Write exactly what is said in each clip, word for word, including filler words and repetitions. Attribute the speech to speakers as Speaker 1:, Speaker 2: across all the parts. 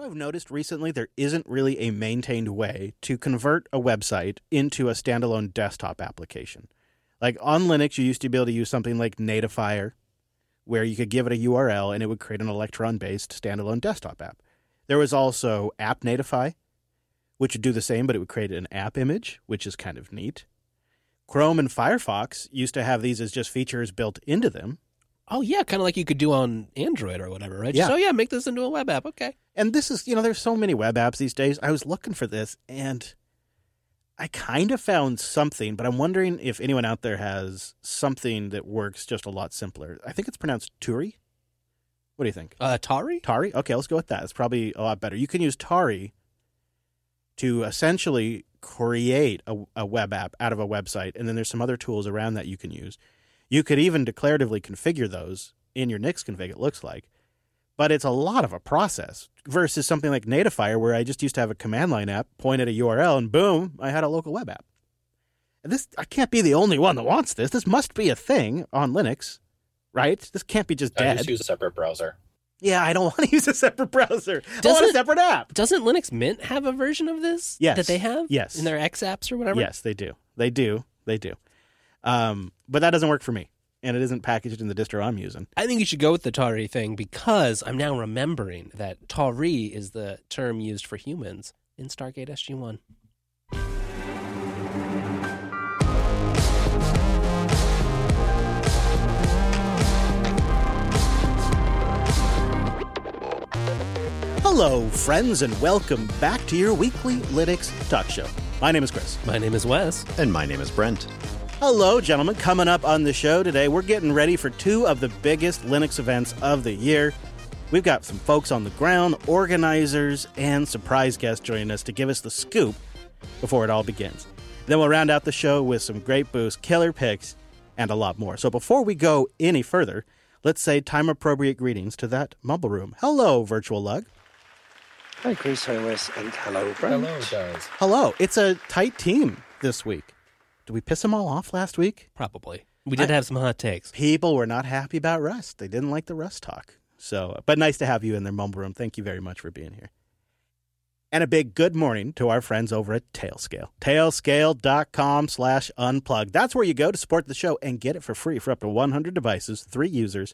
Speaker 1: I've noticed recently? There isn't really a maintained way to convert a website into a standalone desktop application. Like on Linux, you used to be able to use something like Natifier, where you could give it a U R L and it would create an Electron-based standalone desktop app. There was also AppNatify, which would do the same, but it would create an app image, which is kind of neat. Chrome and Firefox used to have these as just features built into them.
Speaker 2: Oh, yeah, kind of like you could do on Android or whatever, right?
Speaker 1: Yeah.
Speaker 2: So, yeah, make this into a web app. Okay.
Speaker 1: And this is, you know, there's so many web apps these days. I was looking for this, and I kind of found something, but I'm wondering if anyone out there has something that works just a lot simpler. I think it's pronounced Turi. What do you think?
Speaker 2: Uh, Tari?
Speaker 1: Tari? Okay, let's go with that. It's probably a lot better. You can use Tari to essentially create a, a web app out of a website, and then there's some other tools around that you can use. You could even declaratively configure those in your Nix config, it looks like. But it's a lot of a process versus something like Natifier, where I just used to have a command line app, point at a U R L, and boom, I had a local web app. And this, I can't be the only one that wants this. This must be a thing on Linux, right? This can't be just dead.
Speaker 3: I just use a separate browser.
Speaker 1: Yeah, I don't want to use a separate browser. I
Speaker 2: Doesn't-
Speaker 1: want a separate app.
Speaker 2: Doesn't Linux Mint have a version of this?
Speaker 1: Yes.
Speaker 2: That they have?
Speaker 1: Yes.
Speaker 2: In their X apps or whatever?
Speaker 1: Yes, they do. They do. They do. Um, but that doesn't work for me, and it isn't packaged in the distro I'm using.
Speaker 2: I think you should go with the Tari thing because I'm now remembering that Tari is the term used for humans in Stargate S G one.
Speaker 1: Hello, friends, and welcome back to your weekly Linux talk show. My name is Chris.
Speaker 2: My name is Wes.
Speaker 4: And my name is Brent.
Speaker 1: Hello, gentlemen. Coming up on the show today, we're getting ready for two of the biggest Linux events of the year. We've got some folks on the ground, organizers, and surprise guests joining us to give us the scoop before it all begins. Then we'll round out the show with some great boosts, killer picks, and a lot more. So before we go any further, let's say time-appropriate greetings to that mumble room. Hello, Virtual Lug.
Speaker 5: Hi, Chris. Hi, Wes. And hello, Brent.
Speaker 3: Hello, guys.
Speaker 1: Hello. It's a tight team this week. Did we piss them all off last week?
Speaker 2: Probably. We did
Speaker 1: I-
Speaker 2: have some hot takes.
Speaker 1: People were not happy about Rust. They didn't like the Rust talk. So, but nice to have you in their mumble room. Thank you very much for being here. And a big good morning to our friends over at Tailscale. Tailscale.com slash unplug. That's where you go to support the show and get it for free for up to one hundred devices, three users,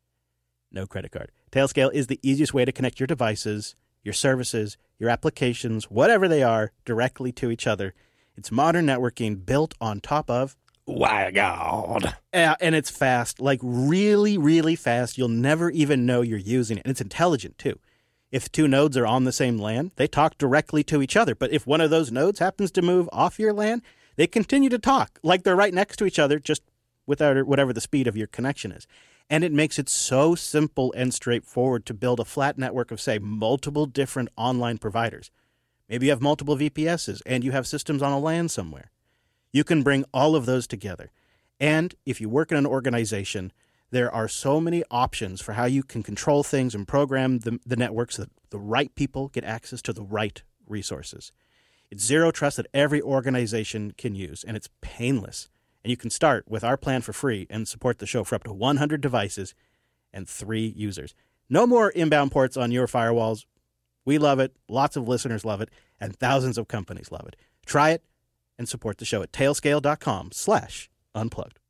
Speaker 1: no credit card. Tailscale is the easiest way to connect your devices, your services, your applications, whatever they are, directly to each other. It's modern networking built on top of
Speaker 2: WireGuard.
Speaker 1: Uh, and it's fast, like really, really fast. You'll never even know you're using it. And it's intelligent, too. If two nodes are on the same LAN, they talk directly to each other. But if one of those nodes happens to move off your LAN, they continue to talk like they're right next to each other, just without whatever the speed of your connection is. And it makes it so simple and straightforward to build a flat network of, say, multiple different online providers. Maybe you have multiple V P Ss and you have systems on a LAN somewhere. You can bring all of those together. And if you work in an organization, there are so many options for how you can control things and program the, the network so that the right people get access to the right resources. It's zero trust that every organization can use, and it's painless. And you can start with our plan for free and support the show for up to one hundred devices and three users. No more inbound ports on your firewalls. We love it. Lots of listeners love it. And thousands of companies love it. Try it and support the show at tailscale.com slash unplugged.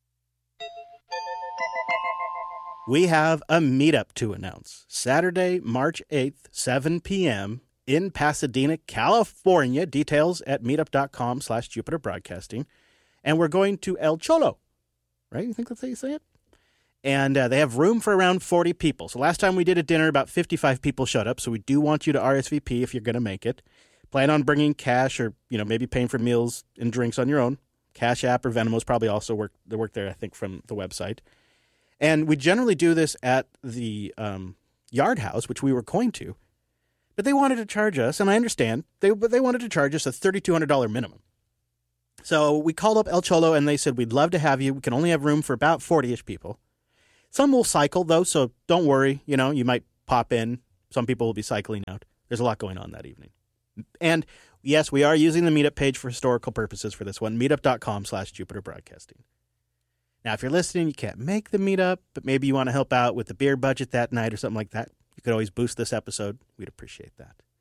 Speaker 1: We have a meetup to announce. Saturday, March eighth, seven p.m. in Pasadena, California. Details at meetup.com slash Jupiter Broadcasting. And we're going to El Cholo, right? You think that's how you say it? And uh, they have room for around forty people. So last time we did a dinner, about fifty-five people showed up. So we do want you to R S V P if you're going to make it. Plan on bringing cash or, you know, maybe paying for meals and drinks on your own. Cash App or Venmo's probably also work, they work there, I think, from the website. And we generally do this at the um, Yard House, which we were going to. But they wanted to charge us, and I understand, they but they wanted to charge us a three thousand two hundred dollars minimum. So we called up El Cholo, and they said, we'd love to have you. We can only have room for about forty-ish people. Some will cycle, though, so don't worry. You know, you might pop in. Some people will be cycling out. There's a lot going on that evening. And, yes, we are using the Meetup page for historical purposes for this one, meetup.com slash Jupiter Broadcasting. Now, if you're listening, you can't make the meetup, but maybe you want to help out with the beer budget that night or something like that, you could always boost this episode. We'd appreciate that.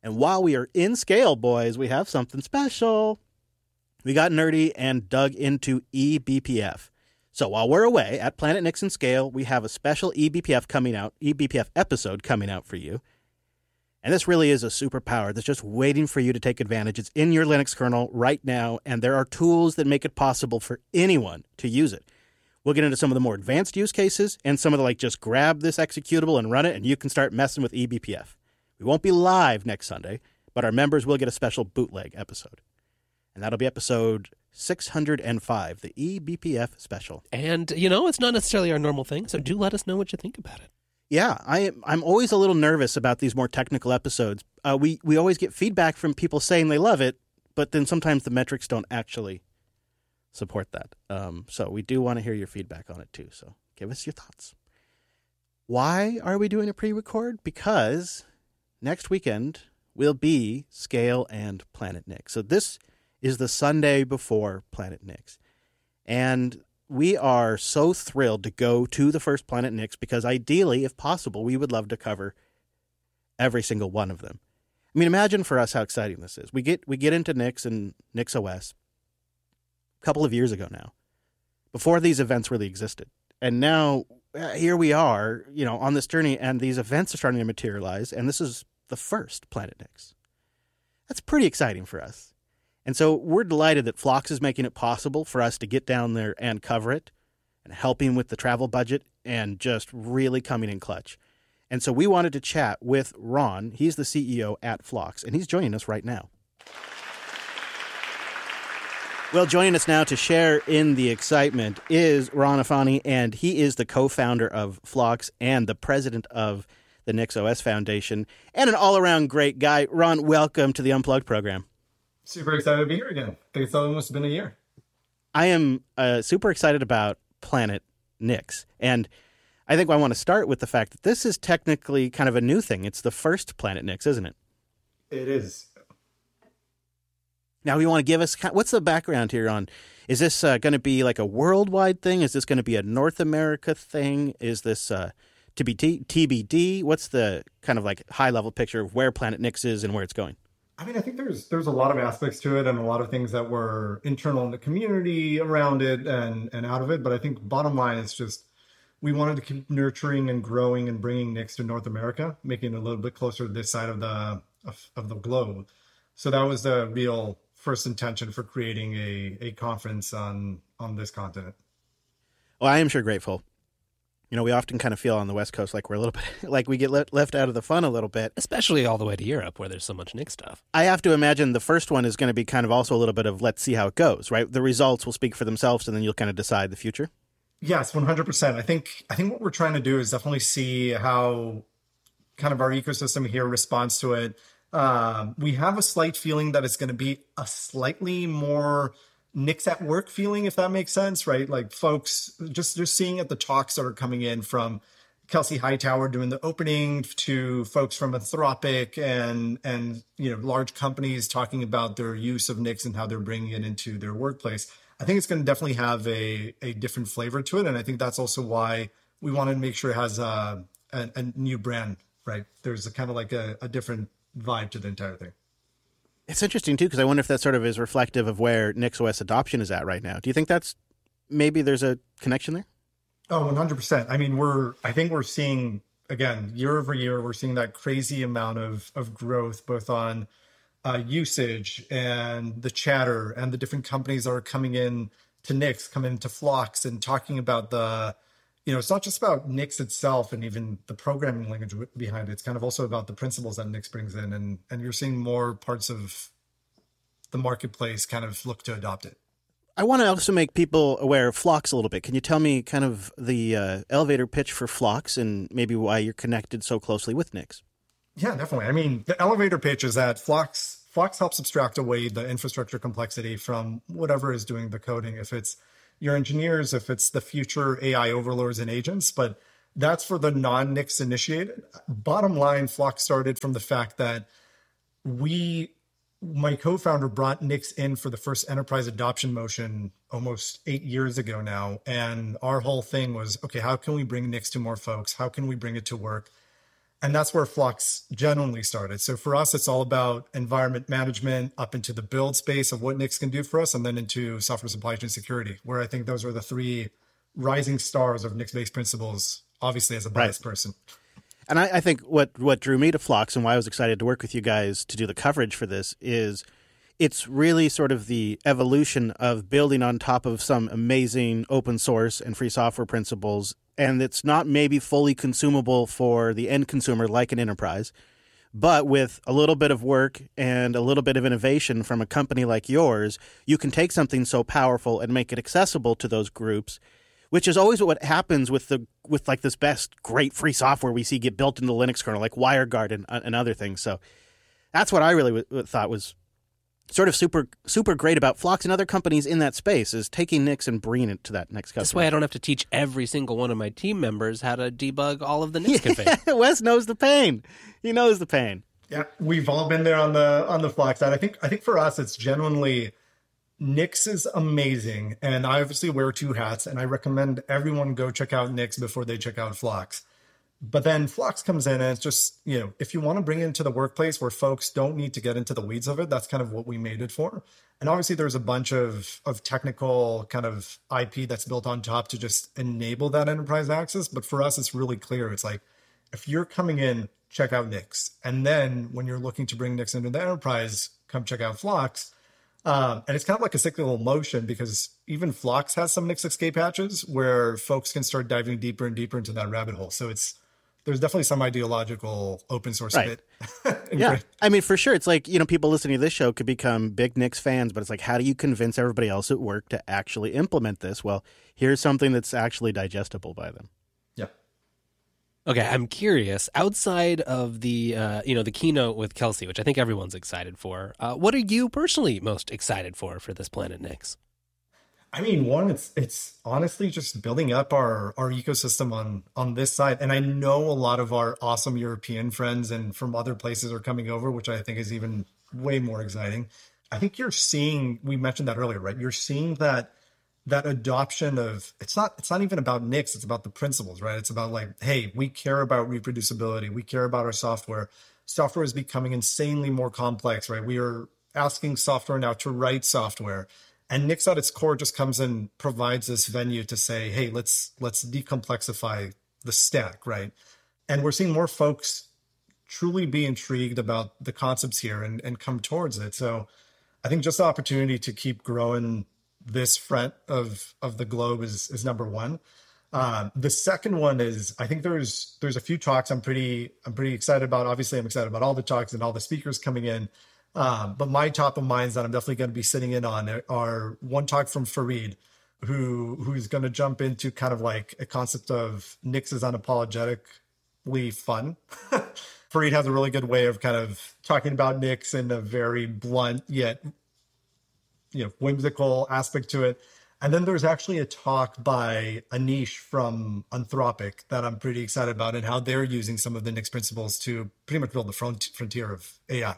Speaker 1: And while we are in Scale, boys, we have something special. We got nerdy and dug into E B P F. So while we're away at Planet Nix and Scale, we have a special E B P F coming out, E B P F episode coming out for you. And this really is a superpower that's just waiting for you to take advantage. It's in your Linux kernel right now, and there are tools that make it possible for anyone to use it. We'll get into some of the more advanced use cases and some of the like just grab this executable and run it, and you can start messing with E B P F. We won't be live next Sunday, but our members will get a special bootleg episode. And that'll be episode six hundred five, the E B P F special.
Speaker 2: And, you know, it's not necessarily our normal thing, so do let us know what you think about it.
Speaker 1: Yeah, I, I'm always a little nervous about these more technical episodes. Uh, we, we always get feedback from people saying they love it, but then sometimes the metrics don't actually support that. Um, so we do want to hear your feedback on it too, so give us your thoughts. Why are we doing a pre-record? Because next weekend will be Scale and Planet Nix. So this is the Sunday before Planet Nix. And we are so thrilled to go to the first Planet Nix because ideally, if possible, we would love to cover every single one of them. I mean, imagine for us how exciting this is. We get we get into Nix and NixOS a couple of years ago now, before these events really existed. And now uh, here we are, you know, on this journey, and these events are starting to materialize, and this is the first Planet Nix. That's pretty exciting for us. And so we're delighted that Phlox is making it possible for us to get down there and cover it and helping with the travel budget and just really coming in clutch. And so we wanted to chat with Ron. He's the C E O at Phlox, and he's joining us right now. Well, joining us now to share in the excitement is Ron Afani, and he is the co-founder of Phlox and the president of the NixOS Foundation, and an all-around great guy. Ron, welcome to the Unplugged program.
Speaker 3: Super excited to be here again. I think it's almost been a year.
Speaker 1: I am uh, super excited about Planet Nix. And I think I want to start with the fact that this is technically kind of a new thing. It's the first Planet Nix, isn't it?
Speaker 3: It is.
Speaker 1: Now, you want to give us, what's the background here on, is this uh, going to be like a worldwide thing? Is this going to be a North America thing? Is this uh, to be T B D? What's the kind of like high-level picture of where Planet Nix is and where it's going?
Speaker 3: I mean, I think there's there's a lot of aspects to it and a lot of things that were internal in the community around it and, and out of it. But I think bottom line is just we wanted to keep nurturing and growing and bringing Nix to North America, making it a little bit closer to this side of the of, of the globe. So that was the real first intention for creating a, a conference on on this continent.
Speaker 1: Well, I am sure grateful. You know, we often kind of feel on the West Coast like we're a little bit, like we get le- left out of the fun a little bit.
Speaker 2: Especially all the way to Europe where there's so much Nix stuff.
Speaker 1: I have to imagine the first one is going to be kind of also a little bit of let's see how it goes, right? The results will speak for themselves and then you'll kind of decide the future.
Speaker 3: Yes, one hundred percent. I think I think what we're trying to do is definitely see how kind of our ecosystem here responds to it. Um, we have a slight feeling that it's going to be a slightly more Nix at work feeling, if that makes sense, right? Like folks just just seeing at the talks that are coming in from Kelsey Hightower doing the opening to folks from Anthropic and and you know large companies talking about their use of Nix and how they're bringing it into their workplace. I think it's going to definitely have a a different flavor to it, and I think that's also why we wanted to make sure it has a a, a new brand, right? There's a kind of like a, a different vibe to the entire thing.
Speaker 1: It's interesting, too, because I wonder if that sort of is reflective of where NixOS adoption is at right now. Do you think that's maybe there's a connection there?
Speaker 3: Oh, one hundred percent. I mean, we're I think we're seeing, again, year over year, we're seeing that crazy amount of, of growth, both on uh, usage and the chatter and the different companies that are coming in to Nix, coming into Phlox and talking about the, you know, it's not just about Nix itself and even the programming language behind it. It's kind of also about the principles that Nix brings in. And, and you're seeing more parts of the marketplace kind of look to adopt it.
Speaker 1: I want to also make people aware of Phlox a little bit. Can you tell me kind of the uh, elevator pitch for Phlox and maybe why you're connected so closely with Nix?
Speaker 3: Yeah, definitely. I mean, the elevator pitch is that Phlox, Phlox helps abstract away the infrastructure complexity from whatever is doing the coding. If it's your engineers, if it's the future A I overlords and agents, but that's for the non-Nix initiated. Bottom line, Phlox started from the fact that we, my co-founder brought Nix in for the first enterprise adoption motion almost eight years ago now. And our whole thing was, okay, how can we bring Nix to more folks? How can we bring it to work? And that's where Flux genuinely started. So for us, it's all about environment management up into the build space of what Nix can do for us, and then into software supply chain security, where I think those are the three rising stars of Nix-based principles, obviously as a biased right. person.
Speaker 1: And I, I think what, what drew me to Flux and why I was excited to work with you guys to do the coverage for this is it's really sort of the evolution of building on top of some amazing open source and free software principles. And it's not maybe fully consumable for the end consumer like an enterprise, but with a little bit of work and a little bit of innovation from a company like yours, you can take something so powerful and make it accessible to those groups, which is always what happens with the with like this best great free software we see get built into the Linux kernel, like WireGuard and, and other things. So that's what I really w- thought was sort of super super great about Flux and other companies in that space, is taking Nix and bringing it to that next customer.
Speaker 2: This way I don't have to teach every single one of my team members how to debug all of the Nix
Speaker 1: yeah,
Speaker 2: config.
Speaker 1: Wes knows the pain. He knows the pain.
Speaker 3: Yeah, we've all been there on the on the Flux side. I think I think for us, it's genuinely Nix is amazing. And I obviously wear two hats, and I recommend everyone go check out Nix before they check out Flux. But then Flux comes in, and it's just, you know, if you want to bring it into the workplace where folks don't need to get into the weeds of it, that's kind of what we made it for. And obviously there's a bunch of, of technical kind of I P that's built on top to just enable that enterprise access. But for us, it's really clear. It's like, if you're coming in, check out Nix. And then when you're looking to bring Nix into the enterprise, come check out Flux. Um, and it's kind of like a cyclical motion, because even Flux has some Nix escape hatches where folks can start diving deeper and deeper into that rabbit hole. So it's, there's definitely some ideological open source
Speaker 1: right.
Speaker 3: bit.
Speaker 1: Yeah. I mean, for sure. It's like, you know, people listening to this show could become big Nix fans, but it's like, how do you convince everybody else at work to actually implement this? Well, here's something that's actually digestible by them.
Speaker 3: Yeah.
Speaker 2: Okay. I'm curious, outside of the, uh, you know, the keynote with Kelsey, which I think everyone's excited for, uh, what are you personally most excited for, for this Planet Nix?
Speaker 3: I mean, one, it's it's honestly just building up our, our ecosystem on, on this side. And I know a lot of our awesome European friends and from other places are coming over, which I think is even way more exciting. I think you're seeing, we mentioned that earlier, right? You're seeing that that adoption of, it's not it's not even about Nix, it's about the principles, right? It's about like, hey, we care about reproducibility. We care about our software. Software is becoming insanely more complex, right? We are asking software now to write software. And Nix at its core just comes and provides this venue to say, hey, let's let's decomplexify the stack, right? And we're seeing more folks truly be intrigued about the concepts here and, and come towards it. So I think just the opportunity to keep growing this front of of the globe is is number one. Um, the second one is, I think there's there's a few talks I'm pretty I'm pretty excited about. Obviously, I'm excited about all the talks and all the speakers coming in. Um, but my top of minds that I'm definitely going to be sitting in on are one talk from Fareed, who who's going to jump into kind of like a concept of Nix is unapologetically fun. Fareed has a really good way of kind of talking about Nix in a very blunt yet, you know, whimsical aspect to it. And then there's actually a talk by Anish from Anthropic that I'm pretty excited about, and how they're using some of the Nix principles to pretty much build the front, frontier of A I.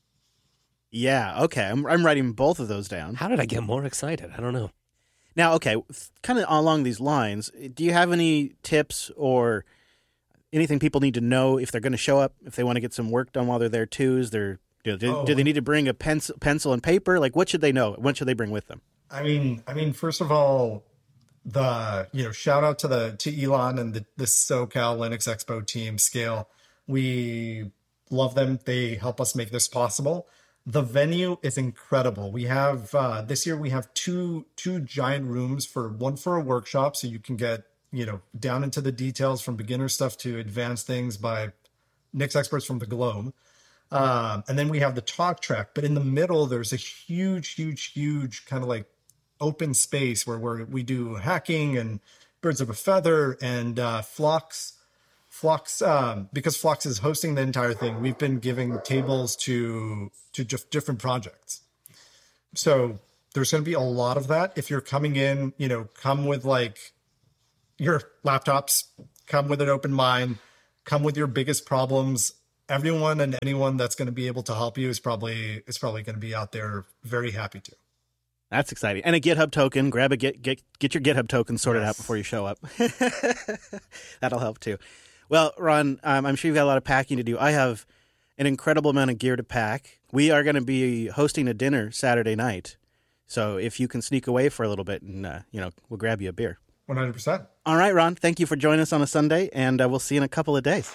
Speaker 1: Yeah, okay. I'm, I'm writing both of those down.
Speaker 2: How did I get more excited? I don't know.
Speaker 1: Now, okay, kind of along these lines, do you have any tips or anything people need to know if they're going to show up, if they want to get some work done while they're there too? Is there, do, do, oh. do they need to bring a pencil, pencil and paper? Like, what should they know? What should they bring with them?
Speaker 3: I mean, I mean, first of all, the, you know, shout out to the, to Elon and the, the SoCal Linux Expo team, Scale. We love them. They help us make this possible. The venue is incredible. We have, uh, this year we have two, two giant rooms, for one for a workshop. So you can get, you know, down into the details from beginner stuff to advanced things by Nix experts from the globe. Um, and then we have the talk track, but in the middle, there's a huge, huge, huge kind of like open space where we're, we do hacking and birds of a feather and, uh, Flux. Flux, um, because Flux is hosting the entire thing, we've been giving tables to to just different projects. So there's going to be a lot of that. If you're coming in, you know, come with like your laptops, come with an open mind, come with your biggest problems. Everyone and anyone that's going to be able to help you is probably is probably going to be out there very happy to.
Speaker 1: That's exciting. And a GitHub token. Grab a get get get your GitHub token sorted yes. out before you show up. That'll help too. Well, Ron, um, I'm sure you've got a lot of packing to do. I have an incredible amount of gear to pack. We are going to be hosting a dinner Saturday night. So if you can sneak away for a little bit and, uh, you know, we'll grab you a beer.
Speaker 3: one hundred percent.
Speaker 1: All right, Ron, thank you for joining us on a Sunday, and uh, we'll see you in a couple of days.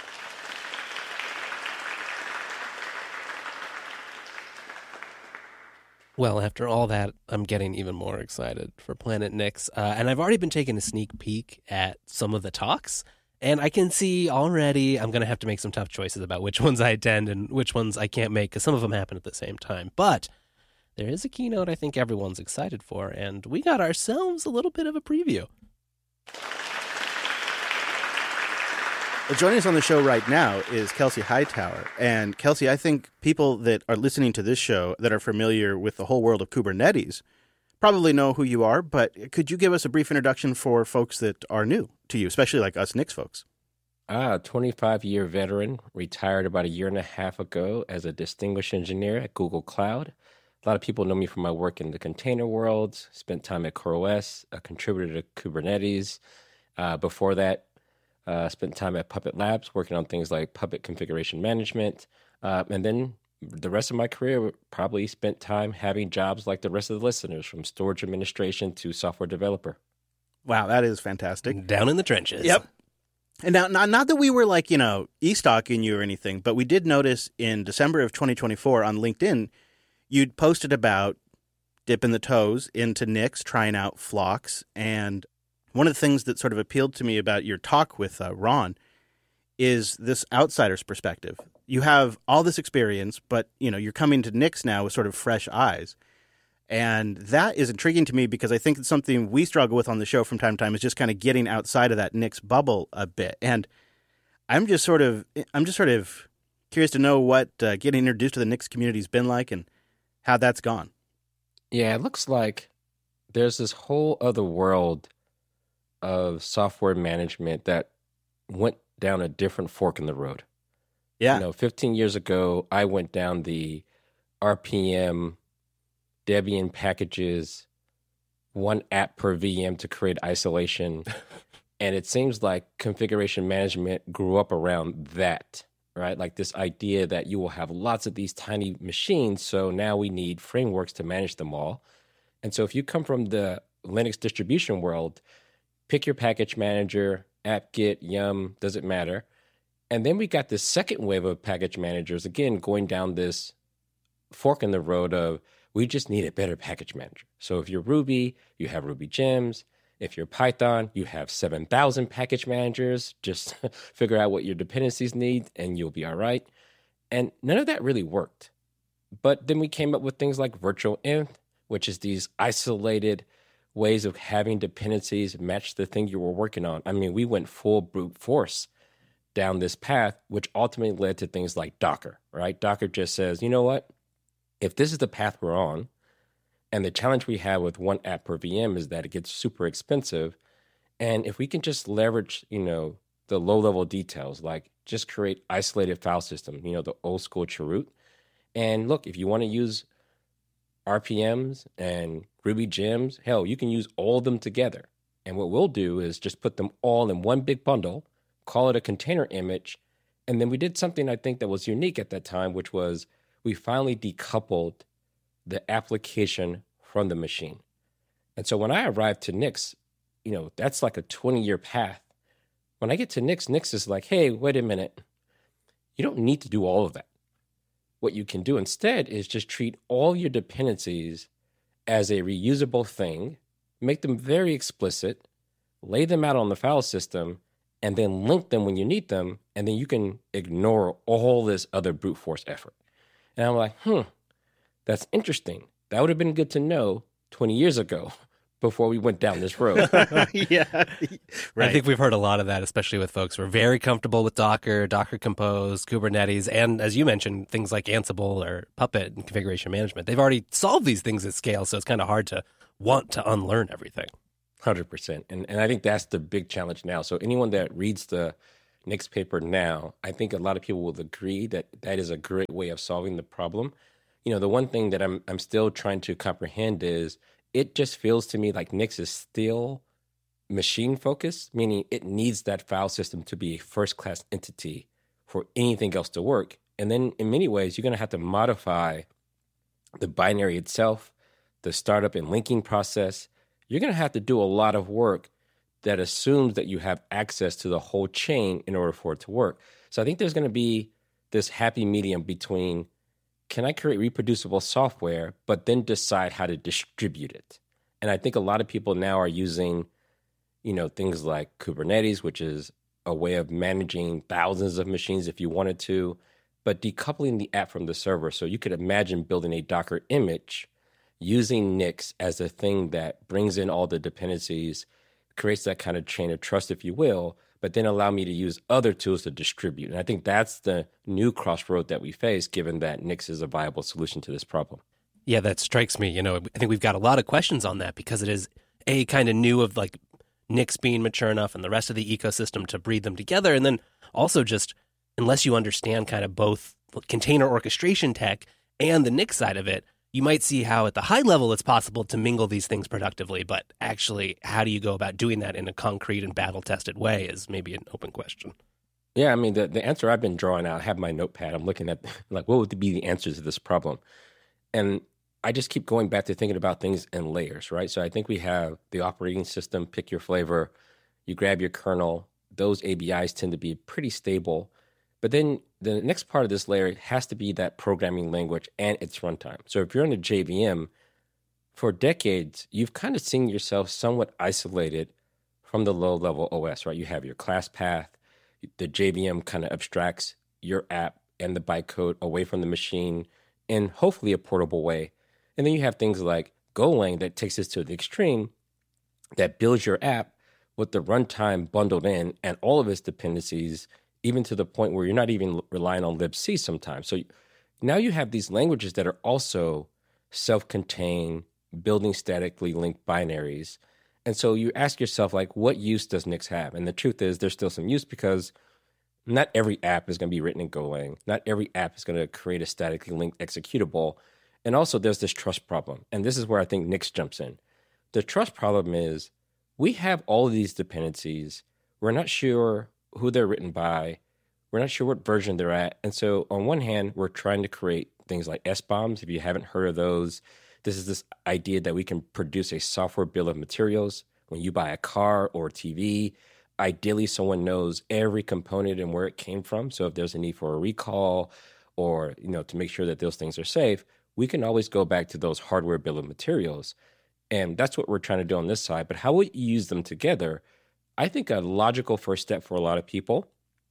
Speaker 2: Well, after all that, I'm getting even more excited for Planet Nix. Uh, and I've already been taking a sneak peek at some of the talks. And I can see already I'm going to have to make some tough choices about which ones I attend and which ones I can't make, because some of them happen at the same time. But there is a keynote I think everyone's excited for, and we got ourselves a little bit of a preview.
Speaker 1: Well, joining us on the show right now is Kelsey Hightower. And Kelsey, I think people that are listening to this show that are familiar with the whole world of Kubernetes probably know who you are, but could you give us a brief introduction for folks that are new to you, especially like us Nix folks?
Speaker 4: Ah, twenty-five-year veteran, retired about a year and a half ago as a distinguished engineer at Google Cloud. A lot of people know me from my work in the container world, spent time at CoreOS, a contributor to Kubernetes. Uh, before that, uh, spent time at Puppet Labs, working on things like Puppet configuration management. Uh, and then the rest of my career probably spent time having jobs like the rest of the listeners, from storage administration to software developer.
Speaker 1: Wow, that is fantastic.
Speaker 2: Down in the trenches.
Speaker 1: Yep. And now, not, not that we were like, you know, e-stalking you or anything, but we did notice in December of twenty twenty-four on LinkedIn, you'd posted about dipping the toes into Nix, trying out Phlox. And one of the things that sort of appealed to me about your talk with uh, Ron is this outsider's perspective. You have all this experience, but, you know, you're coming to Nix now with sort of fresh eyes. And that is intriguing to me because I think it's something we struggle with on the show from time to time, is just kind of getting outside of that Nix bubble a bit. And I'm just sort of, I'm just sort of curious to know what uh, getting introduced to the Nix community has been like and how that's gone.
Speaker 4: Yeah, it looks like there's this whole other world of software management that went down a different fork in the road.
Speaker 1: Yeah.
Speaker 4: You know, fifteen years ago, I went down the R P M, Debian packages, one app per V M to create isolation. And it seems like configuration management grew up around that, right? Like this idea that you will have lots of these tiny machines. So now we need frameworks to manage them all. And so if you come from the Linux distribution world, pick your package manager, apt-get, yum, doesn't matter. And then we got this second wave of package managers, again, going down this fork in the road of we just need a better package manager. So if you're Ruby, you have Ruby Gems. If you're Python, you have seven thousand package managers. Just figure out what your dependencies need and you'll be all right. And none of that really worked. But then we came up with things like virtual env, which is these isolated ways of having dependencies match the thing you were working on. I mean, we went full brute force down this path, which ultimately led to things like Docker, right? Docker just says, you know what? If this is the path we're on, and the challenge we have with one app per V M is that it gets super expensive, and if we can just leverage, you know, the low-level details, like just create isolated file system, you know, the old school Chroot. And look, if you want to use R P Ms and Ruby Gems, hell, you can use all of them together. And what we'll do is just put them all in one big bundle, call it a container image. And then we did something I think that was unique at that time, which was we finally decoupled the application from the machine. And so when I arrived to Nix, you know, that's like a twenty-year path. When I get to Nix, Nix is like, hey, wait a minute. You don't need to do all of that. What you can do instead is just treat all your dependencies as a reusable thing, make them very explicit, lay them out on the file system, and then link them when you need them, and then you can ignore all this other brute force effort. And I'm like, hmm, that's interesting. That would have been good to know twenty years ago before we went down this road.
Speaker 1: Yeah, right.
Speaker 2: I think we've heard a lot of that, especially with folks who are very comfortable with Docker, Docker Compose, Kubernetes, and as you mentioned, things like Ansible or Puppet and configuration management. They've already solved these things at scale, so it's kind of hard to want to unlearn everything.
Speaker 4: one hundred percent. And, and I think that's the big challenge now. So anyone that reads the Nix paper now, I think a lot of people will agree that that is a great way of solving the problem. You know, the one thing that I'm I'm still trying to comprehend is it just feels to me like Nix is still machine focused, meaning it needs that file system to be a first class entity for anything else to work. And then in many ways, you're going to have to modify the binary itself, the startup and linking process. You're going to have to do a lot of work that assumes that you have access to the whole chain in order for it to work. So I think there's going to be this happy medium between, can I create reproducible software, but then decide how to distribute it? And I think a lot of people now are using, you know, things like Kubernetes, which is a way of managing thousands of machines if you wanted to, but decoupling the app from the server. So you could imagine building a Docker image using Nix as a thing that brings in all the dependencies, creates that kind of chain of trust, if you will, but then allow me to use other tools to distribute. And I think that's the new crossroad that we face, given that Nix is a viable solution to this problem.
Speaker 2: Yeah, that strikes me. You know, I think we've got a lot of questions on that because it is a kind of new of like Nix being mature enough and the rest of the ecosystem to breed them together. And then also just, unless you understand kind of both container orchestration tech and the Nix side of it, you might see how at the high level it's possible to mingle these things productively, but actually how do you go about doing that in a concrete and battle-tested way is maybe an open question.
Speaker 4: Yeah, I mean, the, the answer I've been drawing out, I have my notepad, I'm looking at, like, what would be the answers to this problem? And I just keep going back to thinking about things in layers, right? So I think we have the operating system, pick your flavor, you grab your kernel, those A B Is tend to be pretty stable. But then the next part of this layer has to be that programming language and its runtime. So if you're in a J V M, for decades, you've kind of seen yourself somewhat isolated from the low-level O S, right? You have your class path. The J V M kind of abstracts your app and the bytecode away from the machine in hopefully a portable way. And then you have things like Golang that takes this to the extreme, that builds your app with the runtime bundled in and all of its dependencies, even to the point where you're not even relying on libc sometimes. So now you have these languages that are also self-contained, building statically linked binaries. And so you ask yourself, like, what use does Nix have? And the truth is there's still some use because not every app is going to be written in Golang. Not every app is going to create a statically linked executable. And also there's this trust problem. And this is where I think Nix jumps in. The trust problem is we have all of these dependencies. We're not sure who they're written by. We're not sure what version they're at. And so on one hand, we're trying to create things like S BOMs. If you haven't heard of those, this is this idea that we can produce a software bill of materials. When you buy a car or a T V, ideally someone knows every component and where it came from. So if there's a need for a recall or, you know, to make sure that those things are safe, we can always go back to those hardware bill of materials. And that's what we're trying to do on this side. But how would you use them together? I think a logical first step for a lot of people,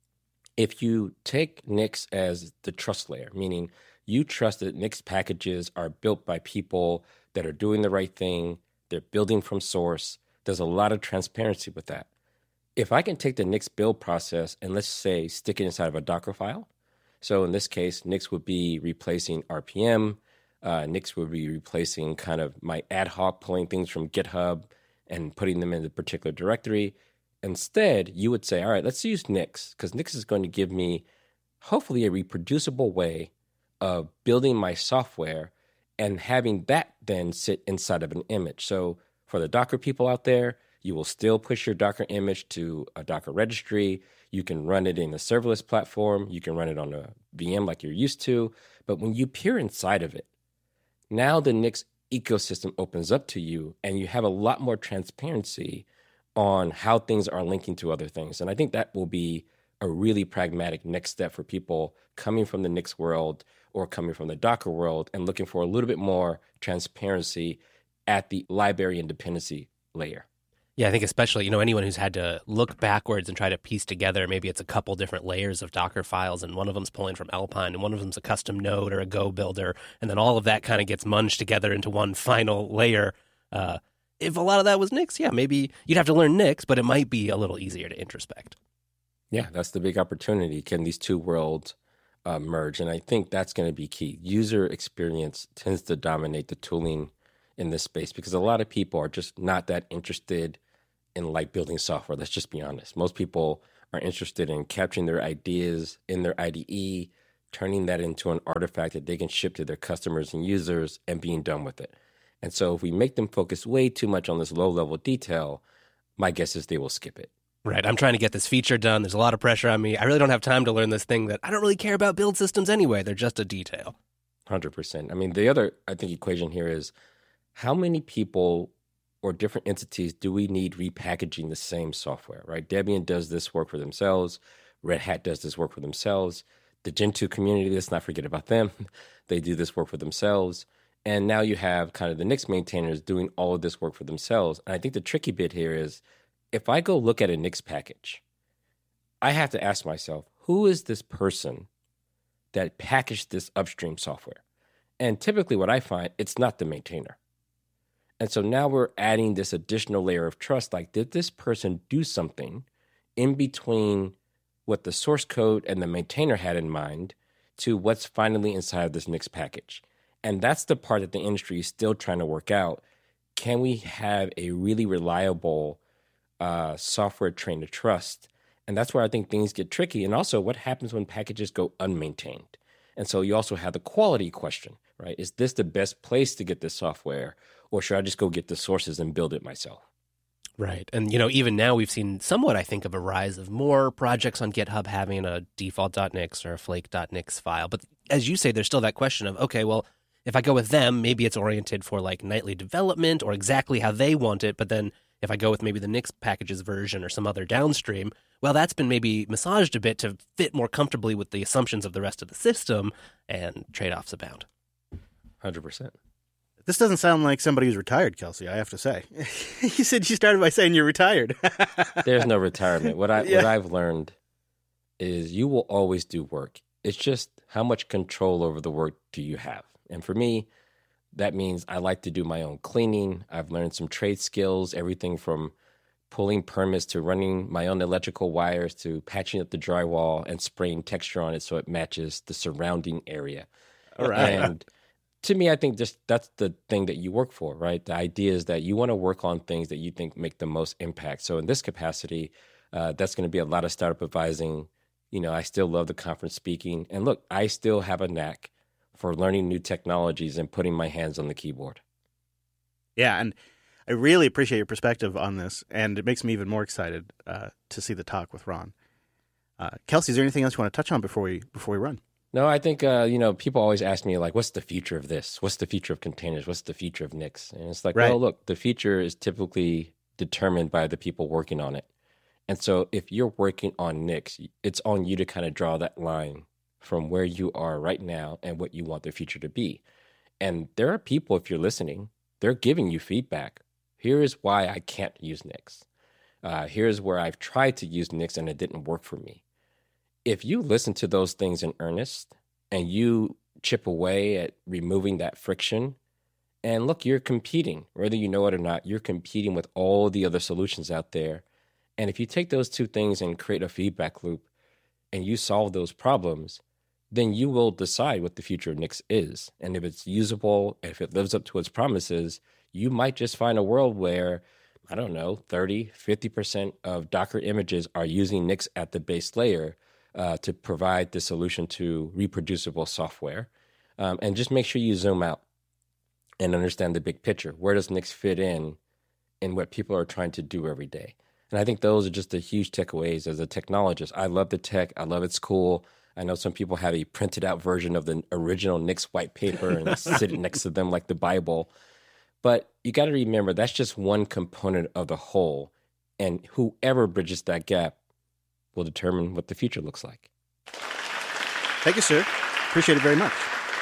Speaker 4: if you take Nix as the trust layer, meaning you trust that Nix packages are built by people that are doing the right thing, they're building from source, there's a lot of transparency with that. If I can take the Nix build process and let's say stick it inside of a Docker file, so in this case, Nix would be replacing R P M, uh, Nix would be replacing kind of my ad hoc pulling things from GitHub and putting them in a particular directory. Instead, you would say, all right, let's use Nix because Nix is going to give me hopefully a reproducible way of building my software and having that then sit inside of an image. So for the Docker people out there, you will still push your Docker image to a Docker registry. You can run it in a serverless platform. You can run it on a V M like you're used to. But when you peer inside of it, now the Nix ecosystem opens up to you and you have a lot more transparency on how things are linking to other things. And I think that will be a really pragmatic next step for people coming from the Nix world or coming from the Docker world and looking for a little bit more transparency at the library and dependency layer.
Speaker 2: Yeah, I think especially, you know, anyone who's had to look backwards and try to piece together, maybe it's a couple different layers of Docker files and one of them's pulling from Alpine and one of them's a custom node or a Go builder. And then all of that kind of gets munged together into one final layer. Uh, if a lot of that was Nix, yeah, maybe you'd have to learn Nix, but it might be a little easier to introspect.
Speaker 4: Yeah, that's the big opportunity. Can these two worlds uh, merge? And I think that's going to be key. User experience tends to dominate the tooling in this space because a lot of people are just not that interested in like building software. Let's just be honest. Most people are interested in capturing their ideas in their I D E, turning that into an artifact that they can ship to their customers and users and being done with it. And so if we make them focus way too much on this low level detail, my guess is they will skip it.
Speaker 2: Right. I'm trying to get this feature done. There's a lot of pressure on me. I really don't have time to learn this thing that I don't really care about build systems anyway. They're just a detail.
Speaker 4: one hundred percent. I mean, the other, I think, equation here is how many people or different entities do we need repackaging the same software, right? Debian does this work for themselves. Red Hat does this work for themselves. The Gentoo community, let's not forget about them. They do this work for themselves. And now you have kind of the Nix maintainers doing all of this work for themselves. And I think the tricky bit here is if I go look at a Nix package, I have to ask myself, who is this person that packaged this upstream software? And typically what I find, it's not the maintainer. And so now we're adding this additional layer of trust. Like, did this person do something in between what the source code and the maintainer had in mind to what's finally inside of this Nix package? And that's the part that the industry is still trying to work out. Can we have a really reliable uh, software train to trust? And that's where I think things get tricky. And also, what happens when packages go unmaintained? And so you also have the quality question, right? Is this the best place to get this software? Or should I just go get the sources and build it myself?
Speaker 2: Right. And, you know, even now we've seen somewhat, I think, of a rise of more projects on GitHub having a default.nix or a flake.nix file. But as you say, there's still that question of, okay, well, if I go with them, maybe it's oriented for like nightly development or exactly how they want it. But then if I go with maybe the Nix packages version or some other downstream, well, that's been maybe massaged a bit to fit more comfortably with the assumptions of the rest of the system, and trade-offs abound.
Speaker 4: one hundred percent.
Speaker 1: This doesn't sound like somebody who's retired, Kelsey, I have to say. You said you started by saying you're retired.
Speaker 4: There's no retirement. What, I,
Speaker 1: Yeah.
Speaker 4: what I've learned is you will always do work. It's just how much control over the work do you have? And for me, that means I like to do my own cleaning. I've learned some trade skills, everything from pulling permits to running my own electrical wires to patching up the drywall and spraying texture on it so it matches the surrounding area.
Speaker 1: All right.
Speaker 4: And to me, I think just that's the thing that you work for, right? The idea is that you want to work on things that you think make the most impact. So in this capacity, uh, that's going to be a lot of startup advising. You know, I still love the conference speaking. And look, I still have a knack for learning new technologies and putting my hands on the keyboard.
Speaker 1: Yeah, and I really appreciate your perspective on this, and it makes me even more excited uh, to see the talk with Ron. Uh, Kelsey, is there anything else you want to touch on before we before we run?
Speaker 4: No, I think, uh, you know, people always ask me, like, what's the future of this? What's the future of containers? What's the future of Nix? And it's like,
Speaker 1: Right.
Speaker 4: well, look, the future is typically determined by the people working on it. And so if you're working on Nix, it's on you to kind of draw that line from where you are right now and what you want the future to be. And there are people, if you're listening, they're giving you feedback. Here is why I can't use Nix. Uh, here's where I've tried to use Nix and it didn't work for me. If you listen to those things in earnest and you chip away at removing that friction, and look, you're competing, whether you know it or not, you're competing with all the other solutions out there. And if you take those two things and create a feedback loop and you solve those problems, then you will decide what the future of Nix is. And if it's usable, if it lives up to its promises, you might just find a world where, I don't know, thirty, fifty percent of Docker images are using Nix at the base layer uh, to provide the solution to reproducible software. Um, and just make sure you zoom out and understand the big picture. Where does Nix fit in in what people are trying to do every day? And I think those are just the huge takeaways as a technologist. I love the tech. I love it's cool. I know some people have a printed out version of the original Nix white paper and sit it next to them like the Bible. But you got to remember, that's just one component of the whole. And whoever bridges that gap will determine what the future looks like.
Speaker 1: Thank you, sir. Appreciate it very much.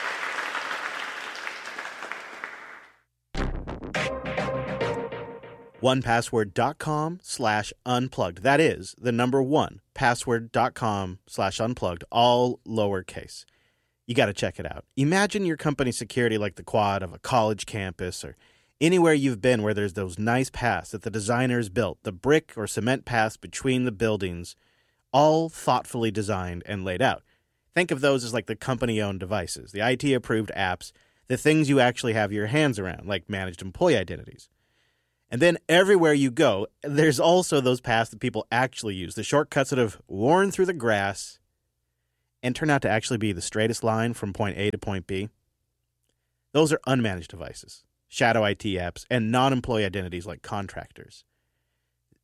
Speaker 1: one password dot com slash unplugged. That is the number one, password dot com slash unplugged, all lowercase. You got to check it out. Imagine your company security like the quad of a college campus or anywhere you've been where there's those nice paths that the designers built, the brick or cement paths between the buildings, all thoughtfully designed and laid out. Think of those as like the company-owned devices, the I T-approved apps, the things you actually have your hands around, like managed employee identities. And then everywhere you go, there's also those paths that people actually use, the shortcuts that have worn through the grass and turn out to actually be the straightest line from point A to point B. Those are unmanaged devices, shadow I T apps, and non-employee identities like contractors.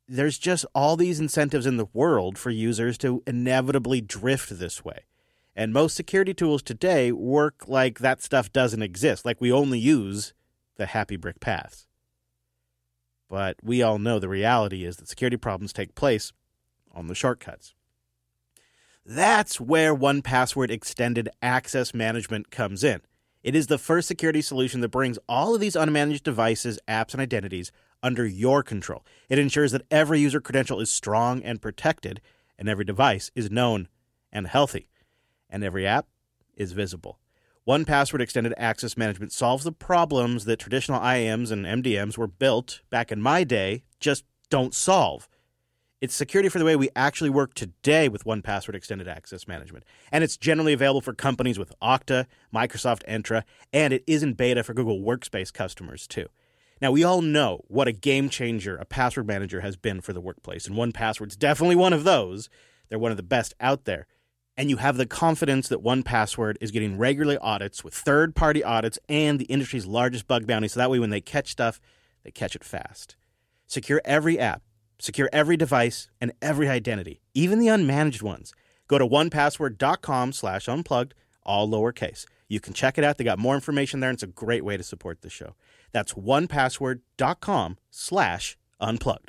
Speaker 1: there's just all these incentives in the world for users to inevitably drift this way. And most security tools today work like that stuff doesn't exist, like we only use the happy brick paths. But we all know the reality is that security problems take place on the shortcuts. That's where one Password Extended Access Management comes in. It is the first security solution that brings all of these unmanaged devices, apps, and identities under your control. It ensures that every user credential is strong and protected, and every device is known and healthy, and every app is visible. one Password Extended Access Management solves the problems that traditional I A Ms and M D Ms were built back in my day just don't solve. It's security for the way we actually work today with one Password Extended Access Management. And it's generally available for companies with Okta, Microsoft Entra, and it is in beta for Google Workspace customers too. Now, we all know what a game changer a password manager has been for the workplace, and one Password's definitely one of those. They're one of the best out there. And you have the confidence that one Password is getting regular audits with third-party audits and the industry's largest bug bounty, so that way when they catch stuff, they catch it fast. Secure every app. Secure every device and every identity, even the unmanaged ones. Go to one password dot com slash unplugged, all lowercase. You can check it out. They got more information there, and it's a great way to support the show. That's one password dot com slash unplugged.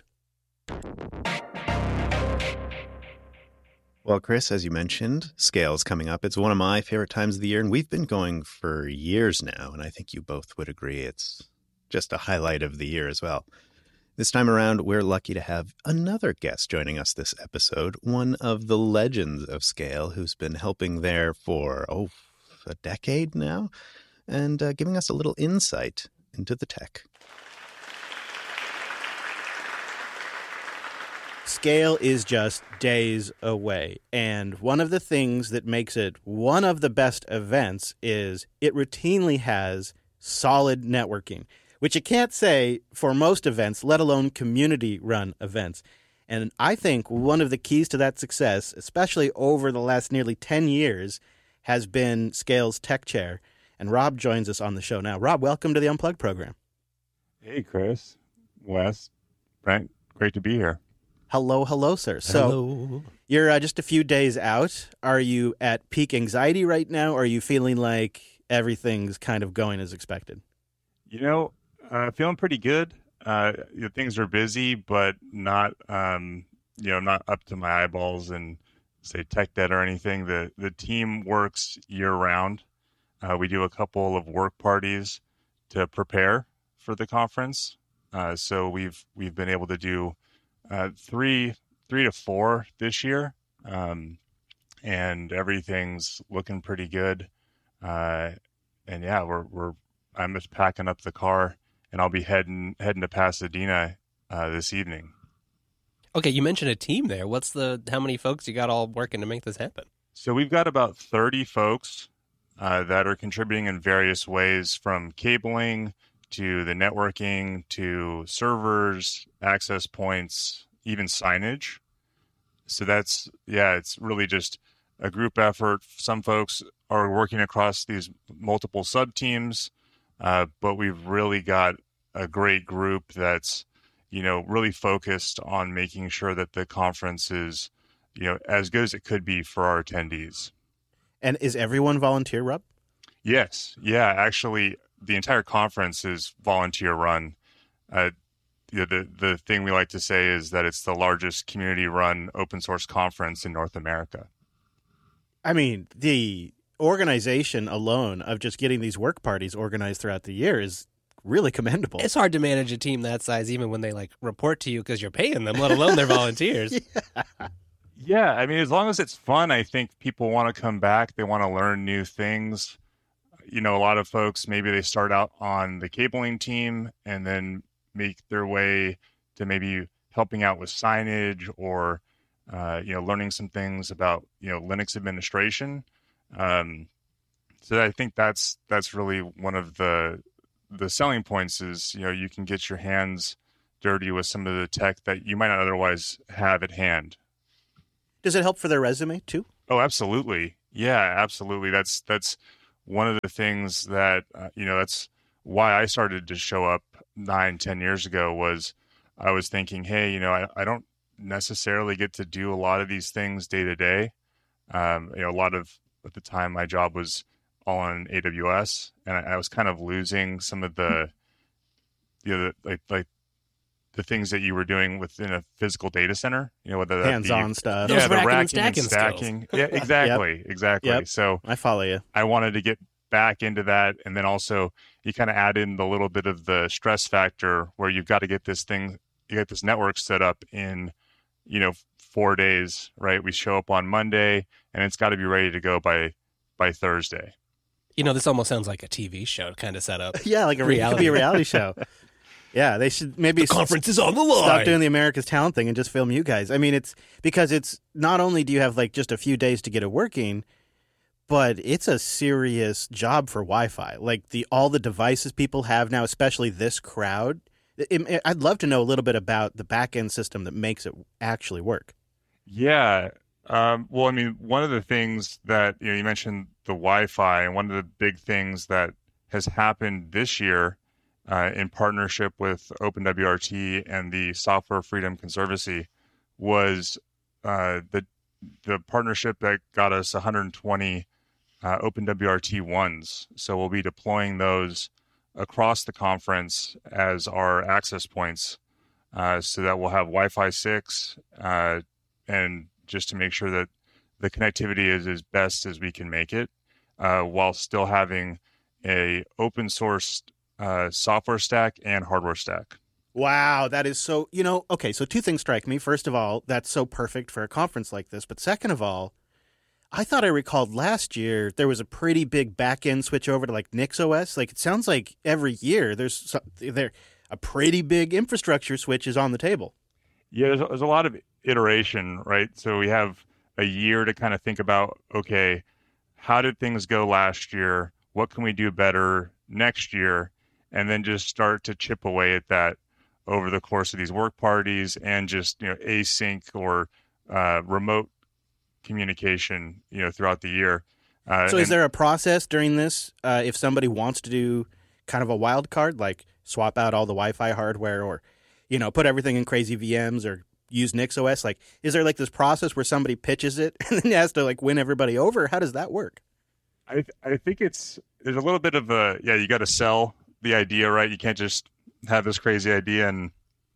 Speaker 6: Well, Chris, as you mentioned, Scale's coming up. It's one of my favorite times of the year, and we've been going for years now, and I think you both would agree it's just a highlight of the year as well. This time around, we're lucky to have another guest joining us this episode, one of the legends of Scale, who's been helping there for, oh, a decade now, and uh, giving us a little insight into the tech.
Speaker 1: Scale is just days away, and one of the things that makes it one of the best events is it routinely has solid networking, which you can't say for most events, let alone community-run events. And I think one of the keys to that success, especially over the last nearly ten years, has been Scale's tech chair. And Rob joins us on the show now. Rob, welcome to the Unplugged program.
Speaker 7: Hey, Chris, Wes, Brent, great to be here.
Speaker 1: Hello, hello, sir. So
Speaker 2: Hello.
Speaker 1: you're uh, just a few days out. Are you at peak anxiety right now, or are you feeling like everything's kind of going as expected?
Speaker 7: You know, uh, feeling pretty good. Uh, you know, things are busy, but not, um, you know, not up to my eyeballs and say tech debt or anything. The the team works year round. Uh, we do a couple of work parties to prepare for the conference. Uh, so we've we've been able to do uh, three three to four this year, um, and everything's looking pretty good. Uh, and yeah, we're we're I'm just packing up the car, and I'll be heading heading to Pasadena uh, this evening.
Speaker 2: Okay, you mentioned a team there. What's the how many folks you got all working to make this happen?
Speaker 7: So we've got about thirty folks uh, that are contributing in various ways, from cabling to the networking to servers, access points, even signage. So that's, yeah, it's really just a group effort. Some folks are working across these multiple sub-teams, uh, but we've really got a great group that's, you know, really focused on making sure that the conference is, you know, as good as it could be for our attendees.
Speaker 1: And is everyone volunteer, Rob?
Speaker 7: Yes. Yeah, actually, the entire conference is volunteer run. Uh, you know, the, the thing we like to say is that it's the largest community-run open source conference in North America.
Speaker 1: I mean, the organization alone of just getting these work parties organized throughout the year is really commendable.
Speaker 2: It's hard to manage a team that size, even when they like report to you because you're paying them, let alone they're volunteers.
Speaker 1: Yeah.
Speaker 7: Yeah, I mean, as long as it's fun, I think people want to come back. They want to learn new things. You know, a lot of folks, maybe they start out on the cabling team and then make their way to maybe helping out with signage or, uh, you know, learning some things about, you know, Linux administration. Um, so I think that's that's really one of the the selling points is, you know, you can get your hands dirty with some of the tech that you might not otherwise have at hand.
Speaker 1: Does it help for their resume too?
Speaker 7: Oh, absolutely. Yeah, absolutely. That's that's one of the things that, uh, you know, that's why I started to show up nine, ten years ago was I was thinking, hey, you know, I, I don't necessarily get to do a lot of these things day to day. Um, you know, a lot of, at the time, my job was all on A W S, and I, I was kind of losing some of the, you know, the, like, like the things that you were doing within a physical data center, you know, whether that
Speaker 1: hands-on
Speaker 7: be,
Speaker 1: stuff.
Speaker 7: yeah,
Speaker 2: Those
Speaker 7: the
Speaker 2: racking and
Speaker 7: racking and
Speaker 2: stacking
Speaker 7: stacking. Yeah, exactly,
Speaker 1: Yep.
Speaker 7: exactly.
Speaker 1: Yep.
Speaker 7: So
Speaker 1: I follow you.
Speaker 7: I wanted to get back into that, and then also you kind of add in the little bit of the stress factor where you've got to get this thing, you get this network set up in, you know, four days, right? We show up on Monday, and it's got to be ready to go by by Thursday.
Speaker 2: You know, this almost sounds like a T V show kind of setup.
Speaker 1: Yeah, like a re- it could be a reality show. Yeah, they should maybe
Speaker 2: The conference is on the line.
Speaker 1: stop doing the America's Talent thing and just film you guys. I mean, it's because it's not only do you have like just a few days to get it working, but it's a serious job for Wi-Fi. Like the all the devices people have now, especially this crowd. It, it, I'd love to know a little bit about the back end system that makes it actually work.
Speaker 7: Yeah. Um, well, I mean, one of the things that, you know, you mentioned the Wi-Fi, and one of the big things that has happened this year uh, in partnership with OpenWRT and the Software Freedom Conservancy was uh, the the partnership that got us one hundred twenty uh, OpenWRT ones. So we'll be deploying those across the conference as our access points, uh, so that we'll have Wi-Fi six, uh, and just to make sure that the connectivity is as best as we can make it, uh, while still having a open source uh, software stack and hardware stack.
Speaker 1: Wow, that is so, you know, okay, so two things strike me. First of all, that's so perfect for a conference like this. But second of all, I thought I recalled last year there was a pretty big back-end switch over to like NixOS. Like it sounds like every year there's some, there a pretty big infrastructure switch is on the table.
Speaker 7: Yeah, there's, there's a lot of iteration, right? So we have a year to kind of think about, okay, how did things go last year? What can we do better next year? And then just start to chip away at that over the course of these work parties and just, you know, async or uh, remote communication, you know, throughout the year. Uh,
Speaker 1: So is
Speaker 7: and-
Speaker 1: there a process during this uh, if somebody wants to do kind of a wild card, like swap out all the Wi-Fi hardware or, you know, put everything in crazy V Ms or use NixOS? Like, is there like this process where somebody pitches it and then has to like win everybody over? How does that work?
Speaker 7: I th- I think it's there's a little bit of a yeah you got to sell the idea, right? You can't just have this crazy idea and,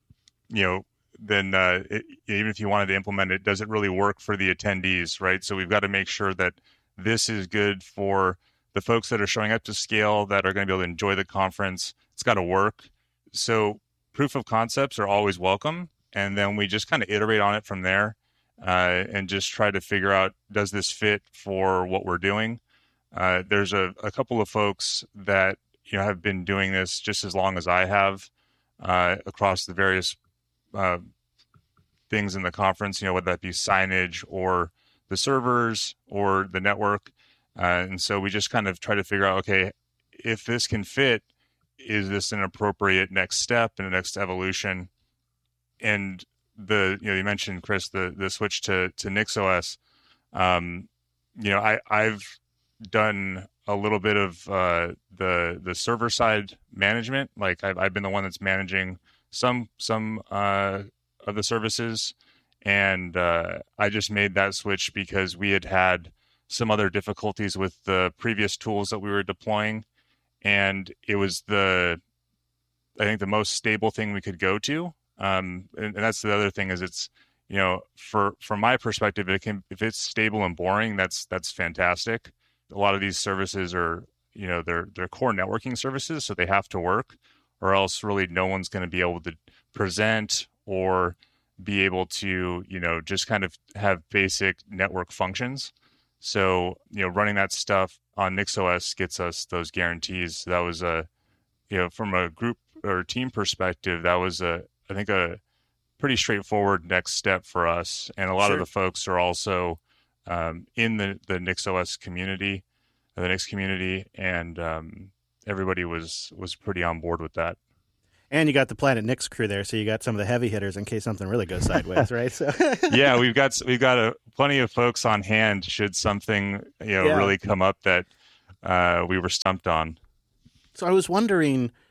Speaker 7: you know, then uh, it, even if you wanted to implement it, does it really work for the attendees, right? So we've got to make sure that this is good for the folks that are showing up to scale, that are going to be able to enjoy the conference. It's got to work. So proof of concepts are always welcome, and then we just kind of iterate on it from there, uh, and just try to figure out, does this fit for what we're doing? Uh, there's a, a couple of folks that, you know, have been doing this just as long as I have, uh, across the various uh, things in the conference, you know, whether that be signage or the servers or the network. Uh, and so we just kind of try to figure out, okay, if this can fit, is this an appropriate next step and a next evolution? And the, you know, you mentioned, Chris, the the switch to to NixOS. Um, you know, I I've done a little bit of uh, the the server side management. Like I've I've been the one that's managing some some uh, of the services, and uh, I just made that switch because we had had some other difficulties with the previous tools that we were deploying, and it was the I think the most stable thing we could go to. Um, and, and that's the other thing is it's, you know, for from my perspective, it can if it's stable and boring, that's that's fantastic. A lot of these services are, you know, they're they're core networking services, so they have to work, or else really no one's going to be able to present or be able to, you know, just kind of have basic network functions. So, you know, running that stuff on NixOS gets us those guarantees. That was a, you know, from a group or team perspective, that was a, I think a pretty straightforward next step for us. And a lot
Speaker 1: Sure.
Speaker 7: of the folks are also um, in the, the NixOS community, the Nix community, and um, everybody was, was pretty on board with that.
Speaker 1: And you got the Planet Nix crew there, so you got some of the heavy hitters in case something really goes sideways, right? So
Speaker 7: Yeah, we've got we've got a, plenty of folks on hand should something, you know,
Speaker 1: Yeah.
Speaker 7: really come up that uh, we were stumped on.
Speaker 1: So I was wondering,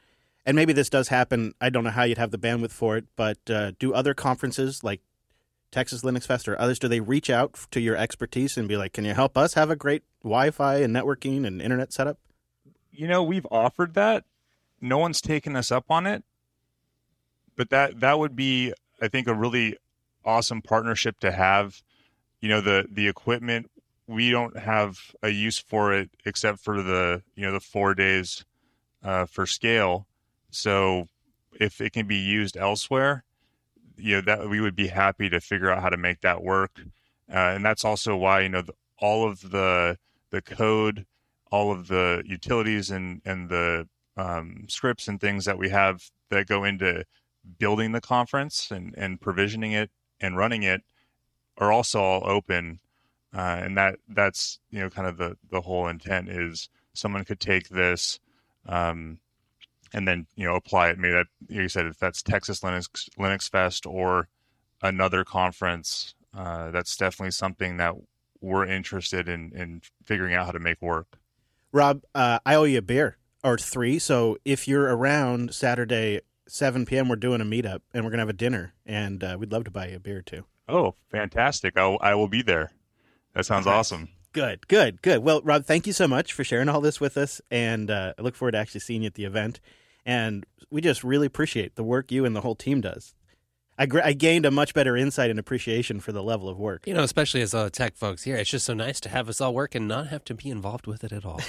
Speaker 1: and maybe this does happen, I don't know how you'd have the bandwidth for it, but uh, do other conferences like Texas Linux Fest or others, do they reach out to your expertise and be like, can you help us have a great Wi-Fi and networking and internet setup?
Speaker 7: You know, we've offered that. No one's taken us up on it. But that that would be, I think, a really awesome partnership to have. You know, the the equipment, we don't have a use for it except for the, you know, the four days uh, for scale. So if it can be used elsewhere, you know, that we would be happy to figure out how to make that work. Uh, and that's also why, you know, the, all of the the code, all of the utilities and, and the um, scripts and things that we have that go into building the conference and, and provisioning it and running it are also all open. Uh, and that that's, you know, kind of the, the whole intent is someone could take this um, and then, you know, apply it. Maybe that, you said, if that's Texas Linux, Linux Fest or another conference, uh, that's definitely something that we're interested in, in figuring out how to make work.
Speaker 1: Rob, uh, I owe you a beer or three. So if you're around Saturday, seven p.m., we're doing a meetup and we're going to have a dinner, and uh, we'd love to buy you a beer too.
Speaker 7: Oh, fantastic. I'll, I will be there. That sounds
Speaker 1: Nice.
Speaker 7: awesome.
Speaker 1: Good, good, good. Well, Rob, thank you so much for sharing all this with us, and uh, I look forward to actually seeing you at the event. And we just really appreciate the work you and the whole team does. I, gr- I gained a much better insight and appreciation for the level of work.
Speaker 2: You know, especially as uh, tech folks here, it's just so nice to have us all work and not have to be involved with it at all.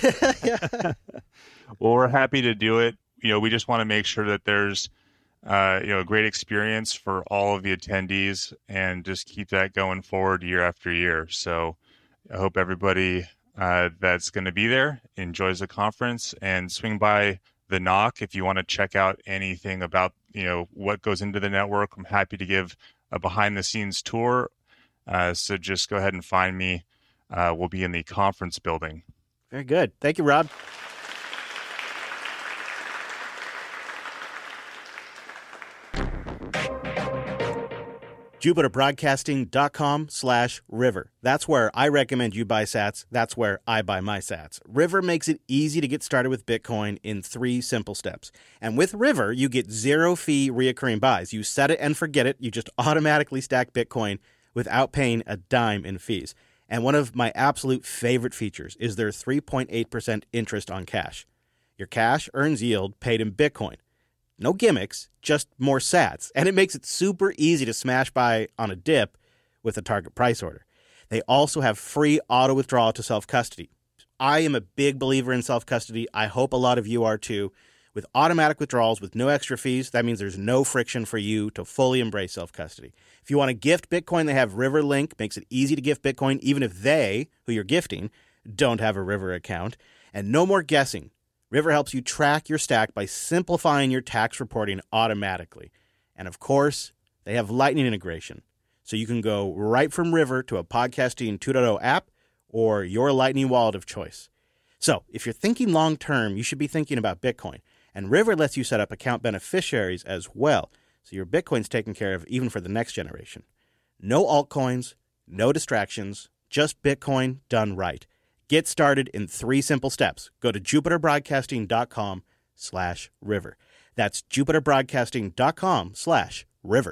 Speaker 7: Well, we're happy to do it. You know, we just want to make sure that there's, uh, you know, a great experience for all of the attendees and just keep that going forward year after year. So I hope everybody uh, that's going to be there enjoys the conference, and swing by the Knock if you want to check out anything about, you know, what goes into the network. I'm happy to give a behind the scenes tour. Uh, so just go ahead and find me. Uh, we'll be in the conference building.
Speaker 1: Very good. Thank you, Rob. Jupiter Broadcasting dot com slash River. That's where I recommend you buy sats. That's where I buy my sats. River makes it easy to get started with Bitcoin in three simple steps. And with River, you get zero fee reoccurring buys. You set it and forget it. You just automatically stack Bitcoin without paying a dime in fees. And one of my absolute favorite features is their three point eight percent interest on cash. Your cash earns yield paid in Bitcoin. No gimmicks, just more sats. And it makes it super easy to smash buy on a dip with a target price order. They also have free auto withdrawal to self-custody. I am a big believer in self-custody. I hope a lot of you are too. With automatic withdrawals with no extra fees, that means there's no friction for you to fully embrace self-custody. If you want to gift Bitcoin, they have Riverlink. Makes it easy to gift Bitcoin, even if they, who you're gifting, don't have a River account. And no more guessing. River helps you track your stack by simplifying your tax reporting automatically. And of course, they have Lightning integration. So you can go right from River to a Podcasting two point oh app or your Lightning wallet of choice. So if you're thinking long term, you should be thinking about Bitcoin. And River lets you set up account beneficiaries as well. So your Bitcoin's taken care of even for the next generation. No altcoins, no distractions, just Bitcoin done right. Get started in three simple steps. Go to Jupiter Broadcasting dot com slash river. That's Jupiter Broadcasting dot com slash river.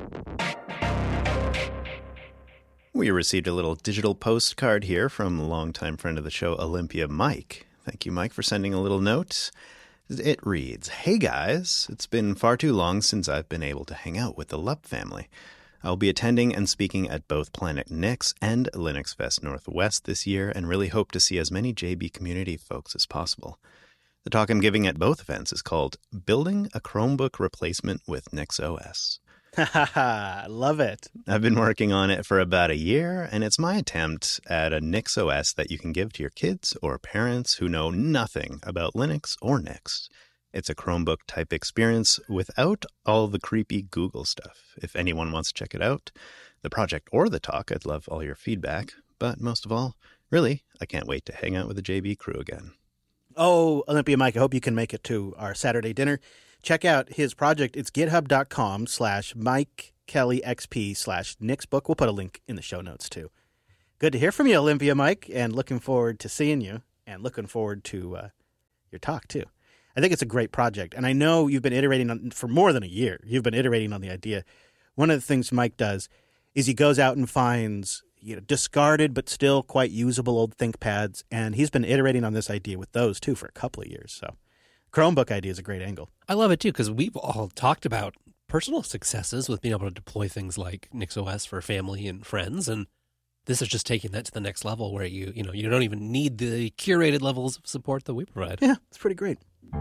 Speaker 6: We received a little digital postcard here from a longtime friend of the show, Olympia Mike. Thank you, Mike, for sending a little note. It reads, "Hey guys, it's been far too long since I've been able to hang out with the Lupp family. I'll be attending and speaking at both Planet Nix and Linux Fest Northwest this year, and really hope to see as many J B community folks as possible. The talk I'm giving at both events is called Building a Chromebook Replacement with NixOS.
Speaker 1: Ha ha ha, love it.
Speaker 6: I've been working on it for about a year, and it's my attempt at a NixOS that you can give to your kids or parents who know nothing about Linux or Nix. It's a Chromebook-type experience without all the creepy Google stuff. If anyone wants to check it out, the project or the talk, I'd love all your feedback. But most of all, really, I can't wait to hang out with the J B crew again."
Speaker 1: Oh, Olympia Mike, I hope you can make it to our Saturday dinner. Check out his project. It's github.com slash Mike Kelly XP slash Nixbook. We'll put a link in the show notes, too. Good to hear from you, Olympia Mike, and looking forward to seeing you and looking forward to uh, your talk, too. I think it's a great project. And I know you've been iterating on for more than a year. You've been iterating on the idea. One of the things Mike does is he goes out and finds, you know, discarded but still quite usable old ThinkPads, and he's been iterating on this idea with those too for a couple of years. So Chromebook idea is a great angle.
Speaker 2: I love it too because we've all talked about personal successes with being able to deploy things like NixOS for family and friends, and this is just taking that to the next level where you you know you don't even need the curated levels of support that we provide.
Speaker 1: Yeah, it's pretty great.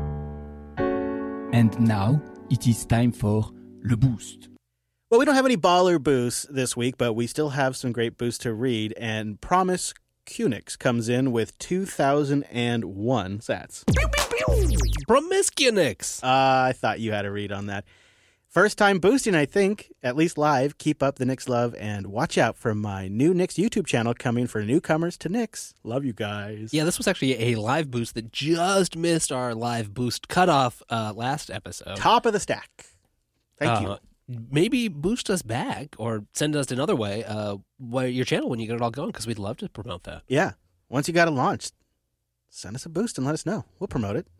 Speaker 8: And now it is time for Le Boost.
Speaker 1: Well, we don't have any baller boosts this week, but we still have some great boosts to read. And Promise Qnix comes in with two thousand one sats.
Speaker 2: Promiscunix.
Speaker 1: Uh, I thought you had a read on that. First time boosting, I think, at least live. Keep up the Nix love and watch out for my new Nix YouTube channel coming for newcomers to Nix. Love you guys.
Speaker 2: Yeah, this was actually a live boost that just missed our live boost cutoff uh, last episode.
Speaker 1: Top of the stack. Thank you.
Speaker 2: Uh, Maybe boost us back or send us another way, uh, your channel when you get it all going, because we'd love to promote that.
Speaker 1: Yeah. Once you got it launched, send us a boost and let us know. We'll promote it.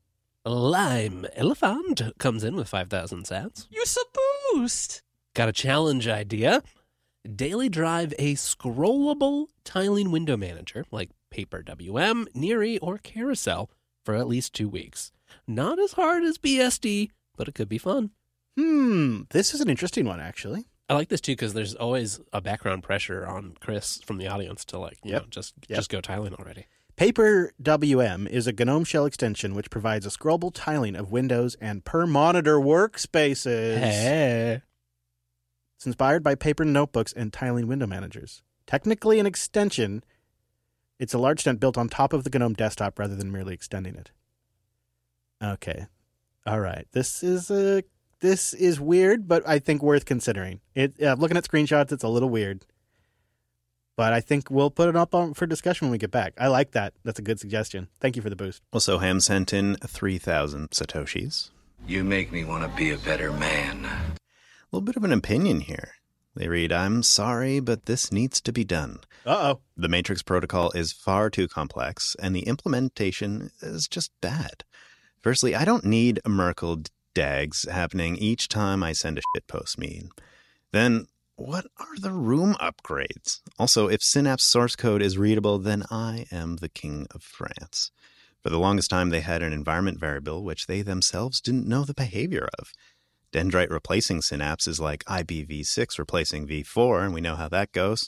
Speaker 2: Lime Elephant comes in with five thousand sats.
Speaker 9: You're so boost.
Speaker 2: Got a challenge idea. Daily drive a scrollable tiling window manager like Paper W M, Neary, or Carousel for at least two weeks. Not as hard as B S D, but it could be fun.
Speaker 1: Hmm, this is an interesting one, actually.
Speaker 2: I like this, too, because there's always a background pressure on Chris from the audience to, like, you
Speaker 1: Yep.
Speaker 2: know, just
Speaker 1: Yep.
Speaker 2: just go tiling already.
Speaker 1: Paper W M is a GNOME shell extension which provides a scrollable tiling of windows and per-monitor workspaces.
Speaker 2: Hey.
Speaker 1: It's inspired by paper notebooks and tiling window managers. Technically an extension, it's a large extent built on top of the GNOME desktop rather than merely extending it. Okay. All right. This is a... This is weird, but I think worth considering. It uh, looking at screenshots, it's a little weird. But I think we'll put it up on, for discussion when we get back. I like that. That's a good suggestion. Thank you for the boost.
Speaker 6: Also, Ham sent in three thousand Satoshis.
Speaker 10: You make me want to be a better man.
Speaker 6: A little bit of an opinion here. They read, I'm sorry, but this needs to be done.
Speaker 1: Uh-oh.
Speaker 6: The Matrix protocol is far too complex, and the implementation is just bad. Firstly, I don't need a Merkle dags happening each time I send a shitpost meme. Then, what are the room upgrades? Also, if Synapse source code is readable, then I am the king of France. For the longest time, they had an environment variable which they themselves didn't know the behavior of. Dendrite replacing Synapse is like I P v six replacing v four, and we know how that goes.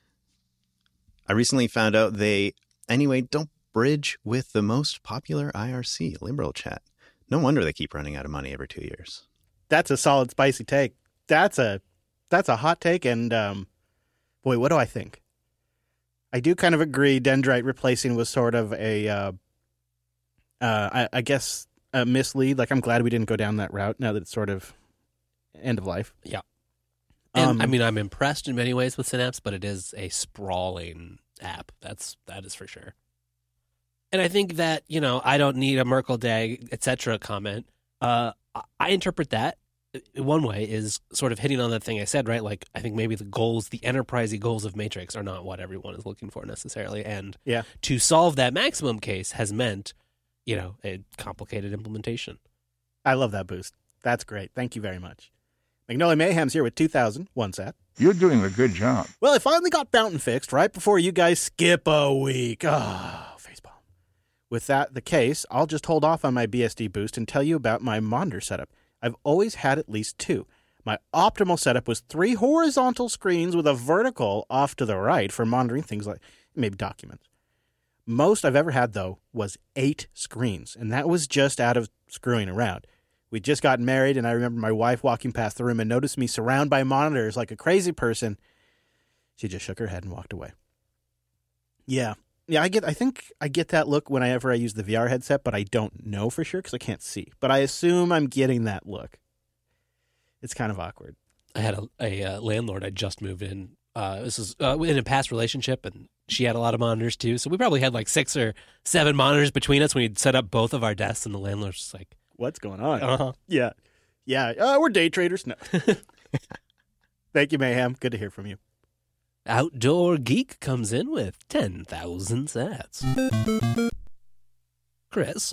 Speaker 6: I recently found out they, anyway, don't bridge with the most popular I R C, Liberal Chat. No wonder they keep running out of money every two years.
Speaker 1: That's a solid, spicy take. That's a that's a hot take, and um, boy, what do I think? I do kind of agree. Dendrite replacing was sort of a, uh, uh, I, I guess, a mislead. Like, I'm glad we didn't go down that route now that it's sort of end of life.
Speaker 2: Yeah. And
Speaker 1: Um,
Speaker 2: I mean, I'm impressed in many ways with Synapse, but it is a sprawling app. That's that is for sure. And I think that, you know, I don't need a Merkle dag, et cetera comment. Uh, I interpret that one way is sort of hitting on that thing I said, right? Like, I think maybe the goals, the enterprisey goals of Matrix are not what everyone is looking for necessarily. And
Speaker 1: Yeah.
Speaker 2: to solve that maximum case has meant, you know, a complicated implementation.
Speaker 1: I love that boost. That's great. Thank you very much. Magnolia Mayhem's here with two thousand one sat.
Speaker 11: You're doing a good job.
Speaker 1: Well, I finally got Fountain fixed right before you guys skip a week. Oh, facepalm. With that the case, I'll just hold off on my B S D boost and tell you about my monitor setup. I've always had at least two. My optimal setup was three horizontal screens with a vertical off to the right for monitoring things like maybe documents. Most I've ever had, though, was eight screens, and that was just out of screwing around. We'd just gotten married, and I remember my wife walking past the room and noticed me surrounded by monitors like a crazy person. She just shook her head and walked away. Yeah. Yeah, I get. I think I get that look whenever I use the V R headset, but I don't know for sure because I can't see. But I assume I'm getting that look. It's kind of awkward.
Speaker 2: I had a, a uh, landlord I just moved in. Uh, this is uh, in a past relationship, and she had a lot of monitors too. So we probably had like six or seven monitors between us when we'd set up both of our desks, and the landlord's just like,
Speaker 1: "What's going on?"
Speaker 2: Uh-huh.
Speaker 1: Yeah, yeah. Uh, we're day traders. No. Thank you, Mayhem. Good to hear from you.
Speaker 2: Outdoor Geek comes in with ten thousand sats. Chris,